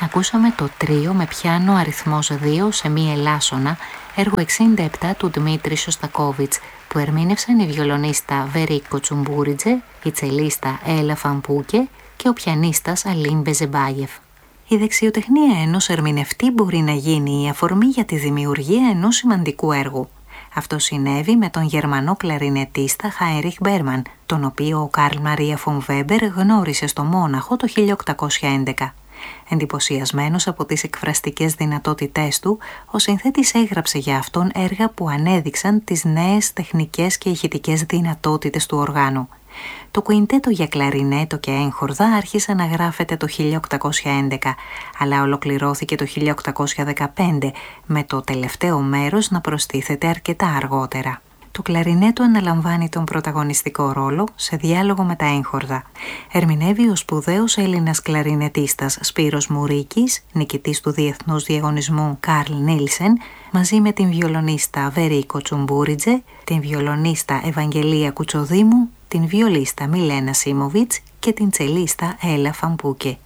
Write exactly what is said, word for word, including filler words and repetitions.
Ακούσαμε το τρίο με πιάνο αριθμός δύο σε μη ελάσσονα, έργο εξήντα επτά του Δημήτρη Σωστακόβιτς, που ερμήνευσαν η βιολονίστα Βερίκ Κοτσουμπούριτζε, η τσελίστα Έλα Φαμπούκε και ο πιανίστας Αλίμ Μπεζεμπάγεφ. Η δεξιοτεχνία ενός ερμηνευτή μπορεί να γίνει η αφορμή για τη δημιουργία ενός σημαντικού έργου. Αυτό συνέβη με τον Γερμανό κλαρινετίστα Χάινριχ Μπέρμαν, τον οποίο ο Καρλ Μαρία φον Βέμπερ γνώρισε στο Μόναχο το χίλια οκτακόσια έντεκα. Εντυπωσιασμένος από τις εκφραστικές δυνατότητές του, ο συνθέτης έγραψε για αυτόν έργα που ανέδειξαν τις νέες τεχνικές και ηχητικές δυνατότητες του οργάνου. Το κουιντέτο για κλαρινέτο και έγχορδα άρχισε να γράφεται το χίλια οκτακόσια έντεκα, αλλά ολοκληρώθηκε το χίλια οκτακόσια δεκαπέντε, με το τελευταίο μέρος να προστίθεται αρκετά αργότερα. Το κλαρινέτο αναλαμβάνει τον πρωταγωνιστικό ρόλο σε διάλογο με τα έγχορδα. Ερμηνεύει ο σπουδαίος Έλληνας κλαρινετίστας Σπύρος Μουρίκης, νικητής του Διεθνούς Διαγωνισμού Καρλ Νίλσεν, μαζί με την βιολονίστα Βερίκ Κοτσουμπούριτζε, την βιολονίστα Ευαγγελία Κουτσοδήμου, την βιολίστα Μιλένα Σίμοβιτς και την τσελίστα Έλα Φαμπούκε.